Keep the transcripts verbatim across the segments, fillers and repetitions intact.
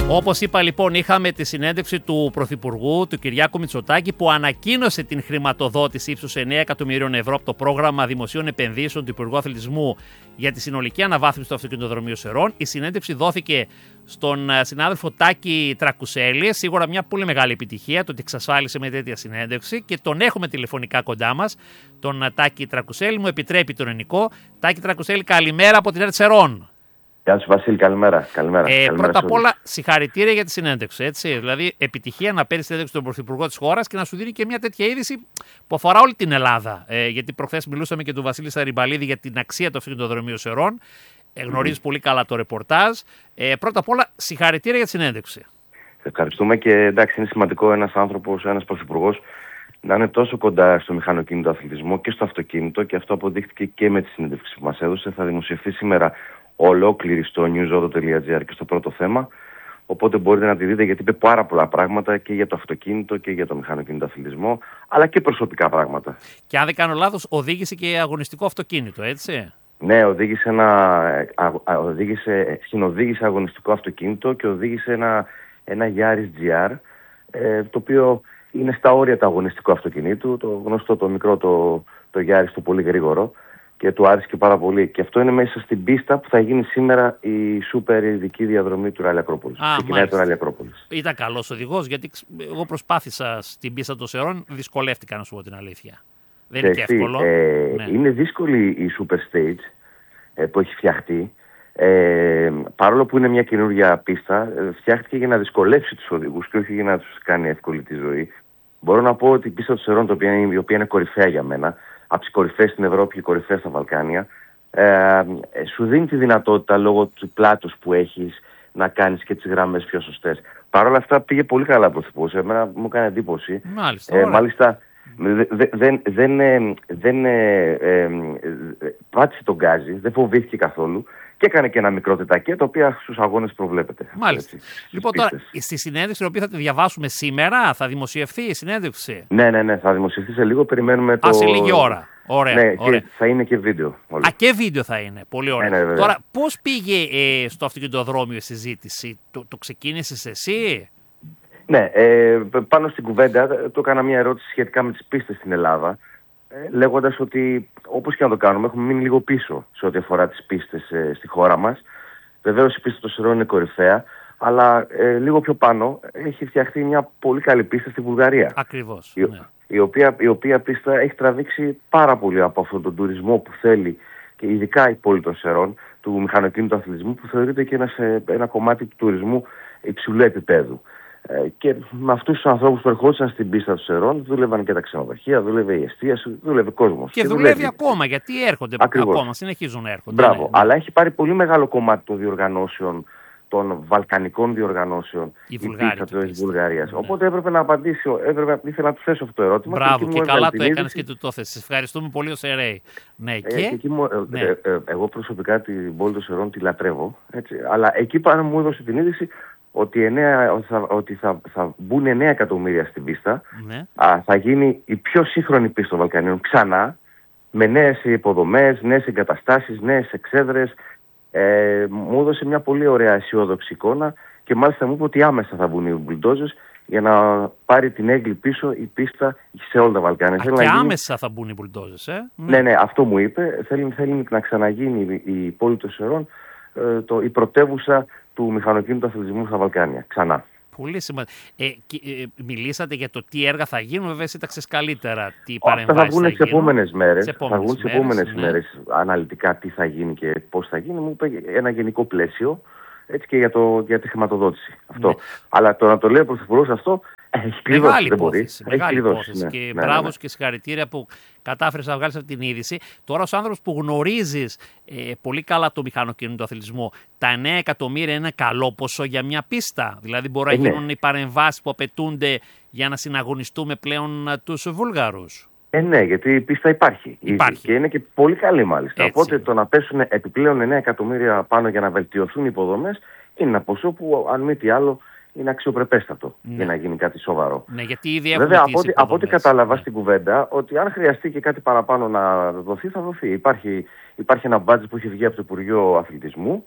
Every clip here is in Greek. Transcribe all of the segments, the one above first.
Όπως είπα λοιπόν, είχαμε τη συνέντευξη του Πρωθυπουργού, του Κυριάκου Μητσοτάκη, που ανακοίνωσε την χρηματοδότηση ύψους εννέα εκατομμυρίων ευρώ από το πρόγραμμα δημοσίων επενδύσεων του Υπουργού Αθλητισμού για τη συνολική αναβάθμιση του αυτοκινητοδρομίου Σερών. Η συνέντευξη δόθηκε στον συνάδελφο Τάκη Τρακουσέλη. Σίγουρα μια πολύ μεγάλη επιτυχία το ότι εξασφάλισε με τέτοια συνέντευξη και τον έχουμε τηλεφωνικά κοντά μας, τον Τάκη Τρακουσέλη. Μου επιτρέπει τον Ενικό. Τάκη Τρακουσέλη, καλημέρα από την ΕΡΤ Σερών. Γεια σου Βασίλη, καλημέρα. καλημέρα. Ε, καλημέρα πρώτα απ' όλα, συγχαρητήρια για τη συνέντευξη. Έτσι. Δηλαδή, επιτυχία να παίρνει συνέντευξη στον Πρωθυπουργό της χώρας και να σου δίνει και μια τέτοια είδηση που αφορά όλη την Ελλάδα. Ε, γιατί προχθές μιλούσαμε και του Βασίλη Σαριμπαλίδη για την αξία του αυτοκινητοδρομίου Σερών. Ε, γνωρίζεις mm. πολύ καλά το ρεπορτάζ. Ε, πρώτα απ' όλα, συγχαρητήρια για τη συνέντευξη. Ευχαριστούμε και εντάξει, είναι σημαντικό ένας άνθρωπος, ένας πρωθυπουργός να είναι τόσο κοντά στο μηχανοκίνητο αθλητισμό και στο αυτοκίνητο, και αυτό αποδείχθηκε και με τη συνέντευξη που μας έδωσε. Θα δημοσιευθεί σήμερα ολόκληρη στο newsodo τελεία gr και στο πρώτο θέμα. Οπότε μπορείτε να τη δείτε, γιατί είπε πάρα πολλά πράγματα και για το αυτοκίνητο και για το μηχανοκίνητο αθλητισμό, αλλά και προσωπικά πράγματα. Και αν δεν κάνω λάθος, οδήγησε και αγωνιστικό αυτοκίνητο, έτσι. Ναι, οδήγησε ένα, α, α, οδήγησε, συνοδήγησε αγωνιστικό αυτοκίνητο και οδήγησε ένα, ένα Yaris τζι αρ, ε, το οποίο είναι στα όρια του αγωνιστικού αυτοκινήτου, το γνωστό το μικρό, το, το Yaris, το πολύ γρήγορο, και του άρεσε και πάρα πολύ. Και αυτό είναι μέσα στην πίστα που θα γίνει σήμερα η σούπερ ειδική διαδρομή του Ράλι Ακρόπολης. Ξεκινάει το Ράλι Ακρόπολης. Ήταν καλός οδηγός, γιατί εγώ προσπάθησα στην πίστα των Σερών, δυσκολεύτηκα να σου πω την αλήθεια. Δεν είναι και εύκολο. Ε, ναι. Είναι δύσκολη η super stage ε, που έχει φτιαχτεί. Ε, παρόλο που είναι μια καινούργια πίστα, ε, φτιάχτηκε για να δυσκολεύσει τους οδηγούς και όχι για να τους κάνει εύκολη τη ζωή. Μπορώ να πω ότι η πίστα των Σερών, η οποία είναι κορυφαία για μένα, από τις κορυφαίες στην Ευρώπη και κορυφαίες στα Βαλκάνια, ε, σου δίνει τη δυνατότητα λόγω του πλάτους που έχεις να κάνεις και τις γραμμές πιο σωστές. Παρ' όλα αυτά πήγε πολύ καλά πρωθυπουργός. Εμένα μου έκανε εντύπωση. Μάλιστα. Ε, μάλιστα δεν δεν δεν δεν ε, ε, πάτησε τον γκάζι, δεν φοβήθηκε καθόλου και έκανε και ένα μικρό τετακέ, το οποίο στους αγώνες προβλέπεται. Μάλιστα. Έτσι, λοιπόν, τώρα, στη συνέντευξη, την οποία θα τη διαβάσουμε σήμερα, θα δημοσιευθεί η συνέντευξη. Ναι, ναι, ναι, θα δημοσιευθεί σε λίγο. Περιμένουμε το. Α, σε λίγη ώρα. Ωραία. Ναι, ωραία. Και θα είναι και βίντεο. Όλοι. Α, και βίντεο θα είναι. Πολύ ωραία. Ναι, ναι, τώρα, πώς πήγε ε, στο αυτοκινητοδρόμιο η συζήτηση, το, το ξεκίνησες εσύ? Ναι, ε, πάνω στην κουβέντα το έκανα μια ερώτηση σχετικά με τις πίστες στην Ελλάδα, ε, λέγοντας ότι όπως και να το κάνουμε έχουμε μείνει λίγο πίσω σε ό,τι αφορά τις πίστες ε, στη χώρα μας. Βεβαίως η πίστα των Σερών είναι κορυφαία, αλλά ε, λίγο πιο πάνω έχει φτιαχτεί μια πολύ καλή πίστα στη Βουλγαρία. Ακριβώς. Η, ναι. η, οποία, η οποία πίστα έχει τραβήξει πάρα πολύ από αυτόν τον τουρισμό που θέλει, και ειδικά η πόλη των Σερών, του μηχανοκίνητου αθλητισμού, που θεωρείται και ένα, ένα κομμάτι του τουρισμού υψηλού επίπεδου. Και με αυτούς τους ανθρώπους που ερχόντουσαν στην πίστα των Σερών, δούλευαν και τα ξενοδοχεία, δούλευε η εστίαση, δούλευε κόσμος. Και, και δουλεύει, δουλεύει ακόμα, γιατί έρχονται Ακριβώς. ακόμα, συνεχίζουν να έρχονται. Μπράβο, ναι, ναι. αλλά έχει πάρει πολύ μεγάλο κομμάτι των διοργανώσεων, των βαλκανικών διοργανώσεων, η, η πίστα της Βουλγαρίας. Ναι. Οπότε έπρεπε να απαντήσω, έπρεπε, ήθελα να του θέσω αυτό το ερώτημα. Μπράβο, και, και καλά το έκανες είδηση... και του το θέσες. Ευχαριστούμε πολύ ο Σερέι. Ναι, ε, και... και μου, ναι. ε, ε, εγώ προσωπικά την πόλη των Σερών τη λατρεύω, έτσι, αλλά εκεί πάνω μου έδωσε την είδηση ότι, εννέα, ότι, θα, ότι θα, θα μπουν εννέα εκατομμύρια στην πίστα. Ναι. Α, θα γίνει η πιο σύγχρονη πίστα των Βαλκανίων ξανά, με νέες υποδομές, νέες εγκαταστάσεις, νέες εξέδρες. Ε, μου έδωσε μια πολύ ωραία αισιόδοξη εικόνα και μάλιστα μου είπε ότι άμεσα θα μπουν οι μπουλντόζες για να πάρει την έγκλη πίσω η πίστα σε όλα τα Βαλκάνια. Α, θέλει και γίνει... άμεσα θα μπουν οι μπουλντόζες, ε? Ναι, ναι, αυτό μου είπε. Θέλει, θέλει να ξαναγίνει η πόλη των Σερών ε, το, η πρωτεύουσα του μηχανοκίνητου αθλητισμού στα Βαλκάνια. Ξανά. Πολύ σημαντικό. Ε, ε, μιλήσατε για το τι έργα θα γίνουν, βέβαια εσύ τα ξέρεις καλύτερα τι παρεμβάσεις θα βγουν θα σε επόμενες μέρες. Θα βγουν σε επόμενες ναι. μέρες αναλυτικά τι θα γίνει και πώς θα γίνει. Μου είπε ένα γενικό πλαίσιο, έτσι, και για, το, για τη χρηματοδότηση. Αυτό. Ναι. Αλλά το να το λέει ο Πρωθυπουργός αυτό έχει κλειδώσει. Μεγάλη δεν υπόθεση. Μπορεί. Μεγάλη έχει υπόθεση. Ναι. Και ναι, μπράβο ναι, ναι. και συγχαρητήρια που κατάφερες να βγάλεις αυτή την είδηση. Τώρα, ως άνθρωπος που γνωρίζεις ε, πολύ καλά το μηχανοκίνητο αθλητισμό, τα εννέα εκατομμύρια είναι καλό ποσό για μια πίστα. Δηλαδή, μπορεί ε, να γίνουν ναι. οι παρεμβάσεις που απαιτούνται για να συναγωνιστούμε πλέον τους Βούλγαρους. Ε, ναι, γιατί η πίστα υπάρχει. υπάρχει. Και είναι και πολύ καλή μάλιστα. Έτσι. Οπότε το να πέσουν επιπλέον εννέα εκατομμύρια πάνω για να βελτιωθούν οι υποδομές είναι ένα ποσό που, αν μη τι άλλο, είναι αξιοπρεπέστατο ναι. για να γίνει κάτι σοβαρό. Ναι, γιατί ήδη έχουμε Βέβαια, από, από ό,τι κατάλαβα ναι. στην κουβέντα, ότι αν χρειαστεί και κάτι παραπάνω να δοθεί, θα δοθεί. Υπάρχει, υπάρχει ένα μπάτζετ που έχει βγει από το Υπουργείο Αθλητισμού,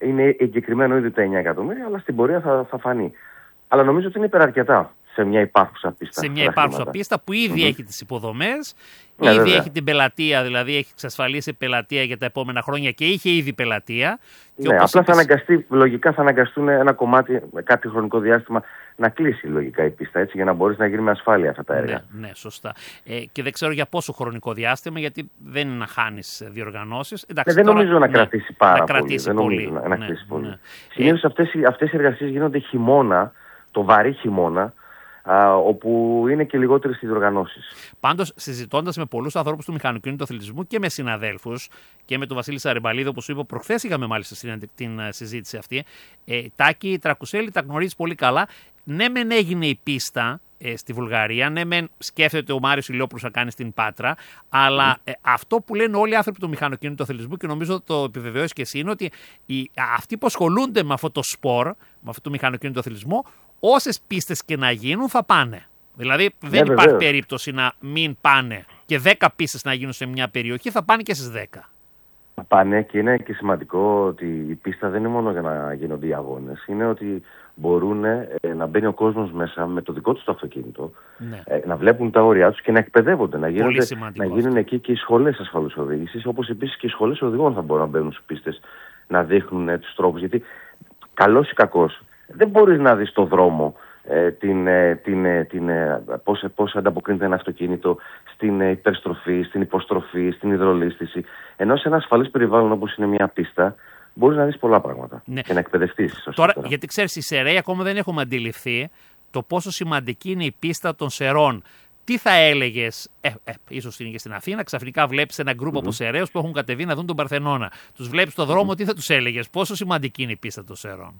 είναι εγκεκριμένο ήδη τα εννιά εκατομμύρια, αλλά στην πορεία θα, θα φανεί. Αλλά νομίζω ότι είναι υπεραρκετά σε μια υπάρχουσα πίστα. Σε μια υπάρχουσα πίστα που ήδη mm-hmm. έχει τις υποδομές, ναι, ήδη βέβαια. έχει την πελατεία, δηλαδή έχει εξασφαλίσει πελατεία για τα επόμενα χρόνια και είχε ήδη πελατεία. Και ναι, απλά είπες... θα αναγκαστεί, λογικά θα αναγκαστούν ένα κομμάτι με κάποιο χρονικό διάστημα να κλείσει λογικά η πίστα, έτσι, για να μπορείς να γίνει με ασφάλεια αυτά τα έργα. Ναι, ναι, σωστά. Ε, και δεν ξέρω για πόσο χρονικό διάστημα, γιατί δεν είναι να χάνεις διοργανώσεις. Εντάξει, ναι, δεν τώρα, νομίζω να ναι, κρατήσει πάρα να πολύ. Κρατήσει δεν πολύ. νομίζω να, να ναι, κρατήσει πολύ. Ναι. Συνήθως ε, αυτές, αυτές οι εργασίες γίνονται χειμώνα, το βαρύ χειμώνα, α, όπου είναι και λιγότερες οι διοργανώσεις. Πάντως, συζητώντας με πολλούς ανθρώπους του μηχανοκίνητου του αθλητισμού και με συναδέλφους και με τον Βασίλη Σαρεμπαλίδη, όπως σου είπα, προχθές είχαμε μάλιστα στην, την συζήτηση αυτή. Ε, Τάκη Τρακουσέλη τα γνωρίζει πολύ καλά. Ναι, μεν έγινε η πίστα ε, στη Βουλγαρία, ναι, μεν σκέφτεται ο Μάριος Ηλιόπουλος να κάνει στην Πάτρα, αλλά ε, αυτό που λένε όλοι οι άνθρωποι του μηχανοκίνητου του αθλητισμού, και νομίζω το επιβεβαιώσεις και εσύ, είναι ότι οι, αυτοί που ασχολούνται με αυτό το σπορ, με αυτό το μηχανοκίνητο αθλητισμό, όσες πίστες και να γίνουν θα πάνε. Δηλαδή δεν ναι, υπάρχει βεβαίως. περίπτωση να μην πάνε και δέκα πίστες να γίνουν σε μια περιοχή, θα πάνε και στις δέκα. Θα πάνε, και είναι και σημαντικό ότι η πίστα δεν είναι μόνο για να γίνονται οι αγώνες. Είναι ότι μπορούν ε, να μπαίνει ο κόσμος μέσα με το δικό τους το αυτοκίνητο, Ναι. ε, να βλέπουν τα όρια τους και να εκπαιδεύονται. Να, γίνονται, να γίνουν αυτό. εκεί και οι σχολές ασφαλούς οδήγησης, όπως επίσης και οι σχολές οδηγών θα μπορούν να μπαίνουν στις πίστες, να δείχνουν ε, τους τρόπους. Γιατί καλός ή κακός, δεν μπορείς να δεις το δρόμο ε, την, ε, την, ε, την, ε, πώς, πώς ανταποκρίνεται ένα αυτοκίνητο στην ε, υπερστροφή, στην υποστροφή, στην υδρολίσθηση. Ενώ σε ένα ασφαλές περιβάλλον όπως είναι μια πίστα, μπορείς να δεις πολλά πράγματα, ναι, και να εκπαιδευτείς. Τώρα, γιατί ξέρεις, οι Σεραίοι ακόμα δεν έχουμε αντιληφθεί το πόσο σημαντική είναι η πίστα των Σερών. Τι θα έλεγες, ε, ε, ίσως είναι και στην Αθήνα, ξαφνικά βλέπεις ένα γκρουπ mm-hmm. από Σεραίους που έχουν κατεβεί να δουν τον Παρθενώνα. Τους βλέπεις στον δρόμο, mm-hmm. τι θα τους έλεγες, πόσο σημαντική είναι η πίστα των Σερών?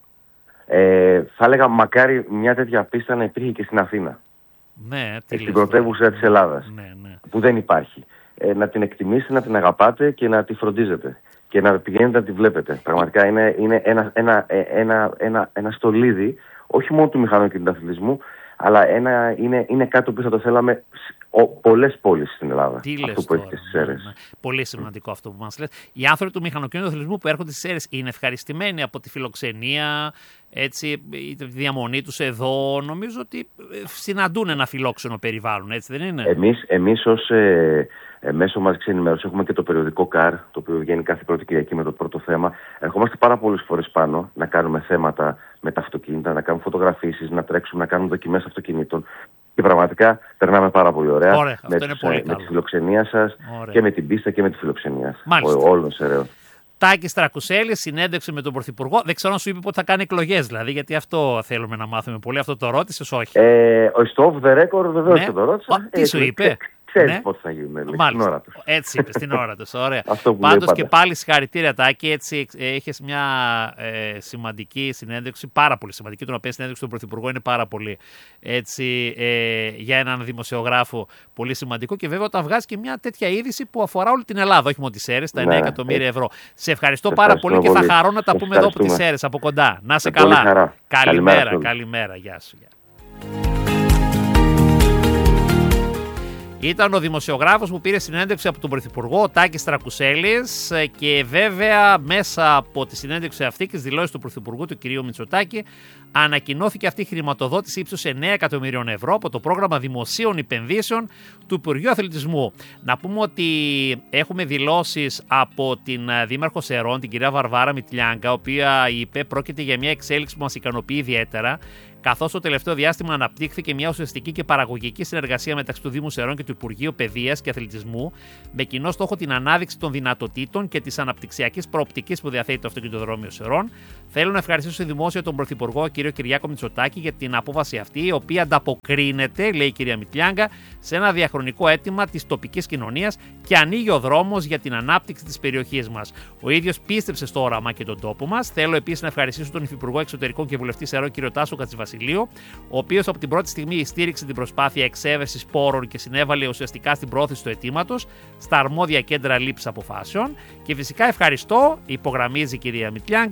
Ε, θα έλεγα μακάρι μια τέτοια πίστα να υπήρχε και στην Αθήνα. Ναι, τι στην πρωτεύουσα της Ελλάδας, ναι, ναι. που δεν υπάρχει. Ε, να την εκτιμήσετε, να την αγαπάτε και να τη φροντίζετε. Και να πηγαίνετε να τη βλέπετε. Πραγματικά είναι, είναι ένα, ένα, ένα, ένα, ένα στολίδι, όχι μόνο του μηχανοκίνητου αθλητισμού, αλλά ένα, είναι, είναι κάτι που θα το θέλαμε πολλές πόλεις στην Ελλάδα. Τι αυτό λες που τώρα, έχετε στις Σέρρες. Ναι, ναι. Πολύ σημαντικό αυτό που μας λες. Οι άνθρωποι του μηχανοκίνητου αθλητισμού που έρχονται στις Σέρρες είναι ευχαριστημένοι από τη φιλοξενία, έτσι, τη διαμονή τους εδώ. Νομίζω ότι συναντούν ένα φιλόξενο περιβάλλον, έτσι δεν είναι? Εμείς, εμείς ως ε, ε, μέσω μαζικής ενημέρωσης έχουμε και το περιοδικό ΚΑΡ, το οποίο βγαίνει κάθε πρώτη Κυριακή με το πρώτο θέμα. Ερχόμαστε πάρα πολλές φορές πάνω να κάνουμε θέματα με τα αυτοκίνητα, να κάνουμε φωτογραφίσεις, να τρέξουμε, να κάνουμε δοκιμές αυτοκινήτων. Και πραγματικά περνάμε πάρα πολύ ωραία, ωραία με, τους, πολύ με τη φιλοξενία σας, ωραία, και με την πίστα και με τη φιλοξενία όλων των Σεραίων. Τάκης Τρακουσέλης, συνέντευξη με τον Πρωθυπουργό. Δεν ξέρω αν σου είπε πότε θα κάνει εκλογές, δηλαδή, γιατί αυτό θέλουμε να μάθουμε πολύ. Αυτό το ρώτησες, όχι? Ε, στο off the record βεβαίως ναι. και το ρώτησα. Ο, τι σου είπε? Ξέρεις ναι. πότε θα γίνουν, στην ώρα τους. Έτσι είπε, στην ώρα τους. Ωραία. Πάντως και πάλι συγχαρητήρια, Τάκη. Έτσι έχεις μια ε, σημαντική συνέντευξη, πάρα πολύ σημαντική. Το να παίρνει συνέντευξη στον Πρωθυπουργό είναι πάρα πολύ, έτσι, ε, για έναν δημοσιογράφο, πολύ σημαντικό. Και βέβαια όταν βγάζει και μια τέτοια είδηση που αφορά όλη την Ελλάδα, όχι μόνο τις Σέρρες, τα εννέα ναι, εκατομμύρια ευρώ. Σε ευχαριστώ σε πάρα πολύ, πολύ και θα χαρώ να τα πούμε εδώ από τις Σέρρες, από κοντά. Να είσαι καλά. Καλημέρα, καλημέρα, καλημέρα. Γεια σου. Ήταν ο δημοσιογράφος που πήρε συνέντευξη από τον Πρωθυπουργό, ο Τάκης Τρακουσέλης, και βέβαια μέσα από τη συνέντευξη αυτή και τις δηλώσεις του Πρωθυπουργού, του κ. Μητσοτάκη, ανακοινώθηκε αυτή η χρηματοδότηση ύψους εννέα εκατομμυρίων ευρώ από το πρόγραμμα δημοσίων επενδύσεων του Υπουργείου Αθλητισμού. Να πούμε ότι έχουμε δηλώσεις από την Δήμαρχο Σερών, την κυρία Βαρβάρα Μητλιάγκα, η οποία είπε πρόκειται για μια εξέλιξη που μας ικανοποιεί ιδιαίτερα, καθώς το τελευταίο διάστημα αναπτύχθηκε μια ουσιαστική και παραγωγική συνεργασία μεταξύ του Δήμου Σερών και του Υπουργείου Παιδείας και Αθλητισμού, με κοινό στόχο την ανάδειξη των δυνατοτήτων και της αναπτυξιακής προοπτικής που διαθέτει το αυτοκινητοδρόμιο Σερών. Θέλω να ευχαριστήσω δημόσια τον Πρωθυπουργό, κ. Κυριάκο Μητσοτάκη, για την απόφαση αυτή, η οποία ανταποκρίνεται, λέει η κυρία Μητλιάγκα, σε ένα διαχρονικό αίτημα της τοπικής κοινωνίας και ανοίγει ο δρόμος για την ανάπτυξη της περιοχής μας. Ο ίδιος πίστεψε στο όραμα και τον τόπο μας. Θέλω επίσης να ευχαριστήσω τον Υφυπουργό Εξωτερικών και Βουλευτή Σερών, κ. Τάσο Κατσιβασιλείου, ο οποίος από την πρώτη στιγμή στήριξε την προσπάθεια εξέβρεσης πόρων και συνέβαλε ουσιαστικά στην πρόθεση του αιτήματος στα αρμόδια κέντρα λήψης αποφάσεων. Και φυσικά ευχαριστώ, υπογραμμίζει η κυρία Μητλιάγκα,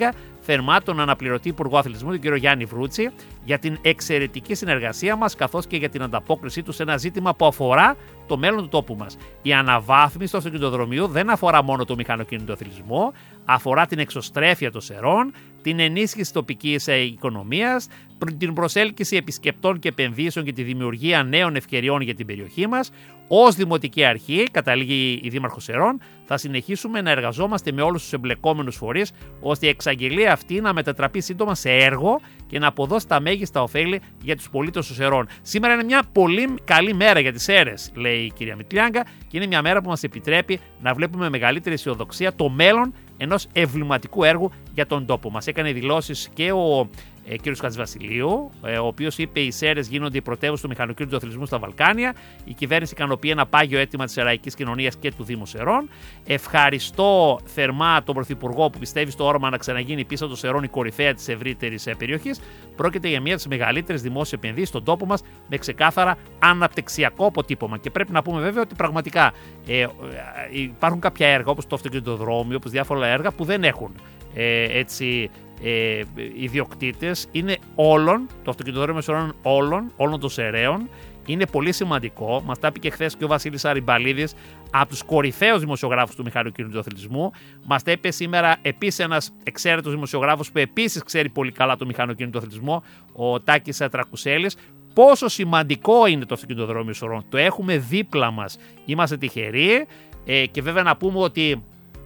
θερμά τον αναπληρωτή Υπουργό Αθλητισμού, τον κύριο Γιάννη Βρούτση, για την εξαιρετική συνεργασία μας, καθώς και για την ανταπόκρισή του σε ένα ζήτημα που αφορά το μέλλον του τόπου μας. Η αναβάθμιση του αυτοκινητοδρομίου δεν αφορά μόνο το μηχανοκίνητο αθλητισμό, αφορά την εξωστρέφεια των σερών, την ενίσχυση τοπικής οικονομίας, την προσέλκυση επισκεπτών και επενδύσεων και τη δημιουργία νέων ευκαιριών για την περιοχή μας. Ως Δημοτική Αρχή, καταλήγει η Δήμαρχος Σερών, θα συνεχίσουμε να εργαζόμαστε με όλους τους εμπλεκόμενους φορείς, ώστε η εξαγγελία αυτή να μετατραπεί σύντομα σε έργο και να αποδώσει τα μέγιστα ωφέλη για τους πολίτες των Σερών. Σήμερα είναι μια πολύ καλή μέρα για τις Σέρρες, λέει η κυρία Μητλιάγκα, και είναι μια μέρα που μας επιτρέπει να βλέπουμε με μεγαλύτερη αισιοδοξία το μέλλον ενός εμβληματικού έργου για τον τόπο μας. Έκανε δηλώσεις και ο ε, κ. Χατζηβασιλείου, ε, ο οποίος είπε: οι Σέρρες γίνονται η πρωτεύουσα του μηχανοκίνητου αθλητισμού στα Βαλκάνια. Η κυβέρνηση ικανοποιεί ένα πάγιο αίτημα της σεραϊκής κοινωνίας και του Δήμου Σερών. Ευχαριστώ θερμά τον Πρωθυπουργό που πιστεύει στο όραμα να ξαναγίνει η πίστα των Σερών η κορυφαία της ευρύτερης περιοχής. Πρόκειται για μία από τις μεγαλύτερες δημόσιες επενδύσεις στον τόπο μας, με ξεκάθαρα αναπτυξιακό αποτύπωμα. Και πρέπει να πούμε βέβαια ότι πραγματικά ε, υπάρχουν κάποια έργα, όπως το αυτοκινητοδρόμιο, όπως διάφορα έργα που δεν έχουν ε, έτσι. Ε, ιδιοκτήτες, είναι όλων, το αυτοκινητοδρόμιο Σερών όλων, όλων των Σεραίων. Είναι πολύ σημαντικό. Μας τα είπε και χθες και ο Βασίλης Αριμπαλίδης, από τους κορυφαίους δημοσιογράφους του μηχανοκίνητου αθλητισμού. Μας τα είπε σήμερα επίσης ένας εξαίρετος δημοσιογράφος που επίσης ξέρει πολύ καλά το μηχανοκίνητο αθλητισμό, ο Τάκης Τρακουσέλης. Πόσο σημαντικό είναι το αυτοκινητοδρόμιο Σερών. Το έχουμε δίπλα μας. Είμαστε τυχεροί ε, και βέβαια να πούμε ότι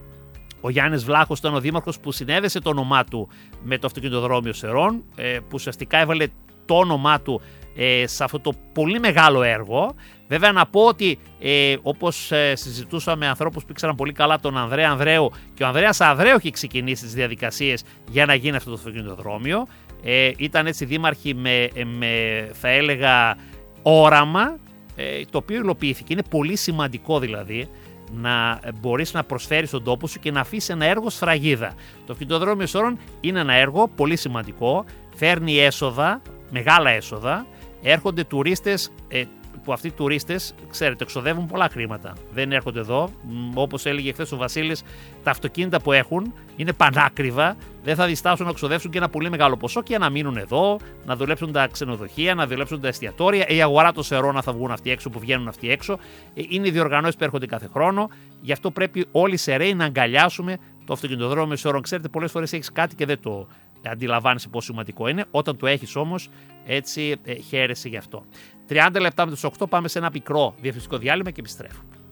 ο Γιάννης Βλάχος ήταν ο δήμαρχος που συνέδεσε το όνομά του με το αυτοκινητοδρόμιο Σερών, που ουσιαστικά έβαλε το όνομά του σε αυτό το πολύ μεγάλο έργο. Βέβαια να πω ότι ε, όπως ε, συζητούσα με ανθρώπους που ήξεραν πολύ καλά τον Ανδρέα Ανδρέου, και ο Ανδρέας Ανδρέου έχει ξεκινήσει τις διαδικασίες για να γίνει αυτό το αυτοκινητοδρόμιο. Ε, ήταν έτσι δήμαρχοι με, με θα έλεγα όραμα, ε, το οποίο υλοποιήθηκε. Είναι πολύ σημαντικό δηλαδή να μπορείς να προσφέρεις στον τόπο σου και να αφήσεις ένα έργο σφραγίδα. Το αυτοκινητοδρόμιο Σερών είναι ένα έργο πολύ σημαντικό, φέρνει έσοδα, μεγάλα έσοδα, έρχονται τουρίστες, ε, που αυτοί οι τουρίστες, ξέρετε, εξοδεύουν πολλά χρήματα. Δεν έρχονται εδώ, όπως έλεγε χθες ο Βασίλης, τα αυτοκίνητα που έχουν είναι πανάκριβα, δεν θα διστάσουν να εξοδεύσουν και ένα πολύ μεγάλο ποσό και να μείνουν εδώ, να δουλέψουν τα ξενοδοχεία, να δουλέψουν τα εστιατόρια, η αγορά των Σερών να θα βγουν αυτοί έξω, που βγαίνουν αυτοί έξω. Είναι οι διοργανώσεις που έρχονται κάθε χρόνο, γι' αυτό πρέπει όλοι οι Σεραίοι να αγκαλιάσουμε το αυτοκινητοδρόμιο Σερών. Ξέρετε, πολλές φορές έχεις κάτι και δεν το αντιλαμβάνεσαι πόσο σημαντικό είναι. Όταν το έχεις όμως, έτσι ε, χαίρεσαι γι' αυτό. τριάντα λεπτά με τους οκτώ, πάμε σε ένα πικρό διαφημιστικό διάλειμμα και επιστρέφουμε.